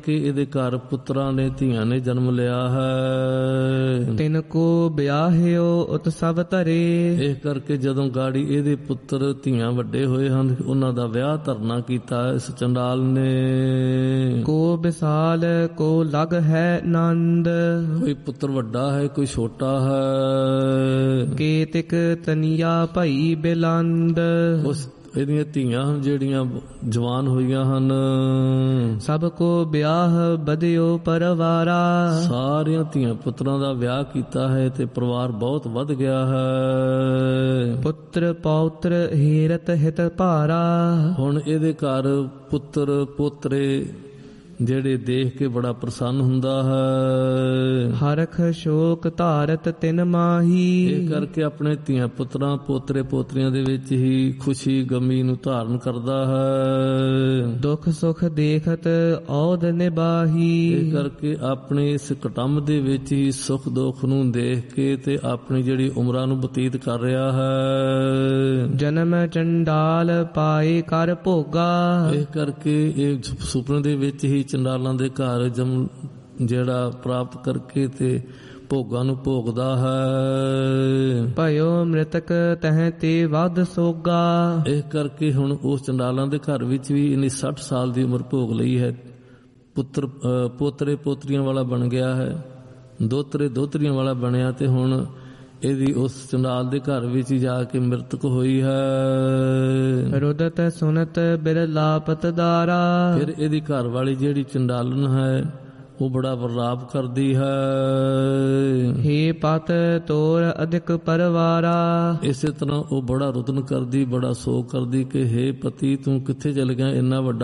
ਕਰਕੇ ਇਹਦੇ ਘਰ ਪੁੱਤਰਾਂ ਨੇ ਧੀਆਂ ਨੇ ਜਨਮ ਲਿਆ ਹੈ। ਤਿਨ ਕੋ ਵਿਆਹਿਓ ਉਤ ਸਭ ਧਰੇ। ਇਸ ਕਰਕੇ ਜਦੋਂ ਗਾੜੀ ਇਹਦੇ ਪੁੱਤਰ ਧੀਆਂ ਵੱਡੇ ਹੋਏ ਹਨ, ਉਹਨਾਂ ਦਾ ਵਿਆਹ ਧਰਨਾ ਕੀਤਾ ਇਸ ਚੰਡਾਲ ਨੇ। ਕੋ ਵਿਸਾਲ ਕੋ ਲਗ ਹੈ ਨੰਦ। ਕੋਈ ਪੁੱਤਰ ਵੱਡਾ ਹੈ, ਕੋਈ ਛੋਟਾ ਹੈ। ਕੇਤਿਕ ਤਨੀਆ ਭਈ ਬਿਲੰਦ। ਉਸ ਇਹਦੀਆਂ ਧੀਆਂ ਹਨ ਜਿਹੜੀਆਂ ਜਵਾਨ ਹੋਈਆਂ ਹਨ। ਸਭ ਕੋ ਵਿਆਹ ਬਧਿਓ ਪਰਵਾਰਾ। ਸਾਰੀਆਂ ਧੀਆਂ ਪੁੱਤਰਾਂ ਦਾ ਵਿਆਹ ਕੀਤਾ ਹੈ ਤੇ ਪਰਿਵਾਰ ਬਹੁਤ ਵੱਧ ਗਿਆ ਹੈ। ਪੁੱਤਰ ਪੌਤਰ ਹੀਰਤ ਹਿਤ ਭਾਰਾ। ਹੁਣ ਇਹਦੇ ਘਰ ਪੁੱਤਰ ਪੋਤਰੇ ਜਿਹੜੇ ਦੇਖ ਕੇ ਬੜਾ ਪ੍ਰਸੰਨ ਹੁੰਦਾ ਹੈ। ਹਰਖ ਸ਼ੋਕ ਧਾਰਤ ਤਿਨ ਮਾਹੀ। ਇਹ ਕਰਕੇ ਆਪਣੇ ਧੀਆਂ ਪੁੱਤਰਾਂ ਪੋਤਰੇ ਪੋਤਰੀਆਂ ਦੇ ਵਿੱਚ ਹੀ ਖੁਸ਼ੀ ਗਮੀ ਨੂੰ ਧਾਰਨ ਕਰਦਾ ਹੈ। ਦੁੱਖ ਸੁਖ ਦੇਖਤ ਔਧ ਨਿਬਾਹੀ। ਇਹ ਕਰਕੇ ਆਪਣੇ ਇਸ ਕੁਟੁੰਬ ਦੇ ਵਿੱਚ ਹੀ ਸੁਖ ਦੁੱਖ ਨੂੰ ਦੇਖ ਕੇ ਤੇ ਆਪਣੀ ਜਿਹੜੀ ਉਮਰਾਂ ਨੂੰ ਬਤੀਤ ਕਰ ਰਿਹਾ ਹੈ। ਜਨਮ ਚੰਡਾਲ ਪਾਏ ਕਰ ਭੋਗਾ। ਇਹ ਕਰਕੇ ਇਹ ਸੁਪਨੇ ਦੇ ਵਿੱਚ ਹੀ ਚੰਡਾਲਾਂ ਦੇ ਘਰ ਜਿਹੜਾ ਪ੍ਰਾਪਤ ਕਰਕੇ ਤੇ ਭੋਗਾਂ ਨੂੰ ਭੋਗਦਾ ਹੈ। ਭਇਓ ਮ੍ਰਿਤਕ ਤਹਿ ਤੇ ਵੱਧ ਸੋਗਾ। ਇਸ ਕਰਕੇ ਹੁਣ ਉਸ ਚੰਡਾਲਾਂ ਦੇ ਘਰ ਵਿੱਚ ਵੀ ਇਹਨੇ 60 ਸਾਲ ਦੀ ਉਮਰ ਭੋਗ ਲਈ ਹੈ। ਪੁੱਤਰ ਪੋਤਰੇ ਪੋਤਰੀਆਂ ਵਾਲਾ ਬਣ ਗਿਆ ਹੈ, ਦੋਤਰੇ ਦੋਤਰੀਆਂ ਵਾਲਾ ਬਣਿਆ ਤੇ ਹੁਣ ਇਹਦੀ ਉਸ ਚੰਡਾਲ ਦੇ ਘਰ ਵਿੱਚ ਹੀ ਜਾ ਕੇ ਮ੍ਰਿਤਕ ਹੋਈ ਹੈ। ਰੁਦਤ ਸੁਨਤ ਬਿਰਲਾ ਪਤਦਾਰਾ। ਫਿਰ ਇਹਦੀ ਘਰ ਵਾਲੀ ਜਿਹੜੀ ਚੰਡਾਲਨ ਹੈ ਉਹ ਬੜਾ ਵਰਲਾਪ ਕਰਦੀ ਹੈ। ਹੇ ਪਤ ਤੋਰ ਅਧਿਕ ਪਰਵਾਰਾ। ਇਸੇ ਤਰ੍ਹਾਂ ਉਹ ਬੜਾ ਰੁਦਨ ਕਰਦੀ, ਬੜਾ ਸੋਗ ਕਰਦੀ ਕਿ ਹੇ ਪਤੀ ਤੂੰ ਕਿੱਥੇ ਚਲ ਗਿਆ, ਇੰਨਾ ਵੱਡਾ